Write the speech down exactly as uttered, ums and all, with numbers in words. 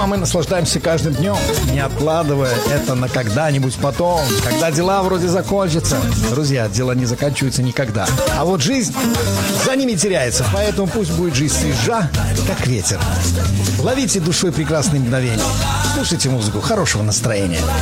а мы наслаждаемся каждым днем, не откладывая это на когда-нибудь потом, когда дела вроде закончатся. Друзья, дела не заканчиваются никогда. А вот жизнь за ними теряется, поэтому пусть будет жизнь свежа, как ветер. Ловите душой прекрасные мгновения. Слушайте музыку хорошего настроения.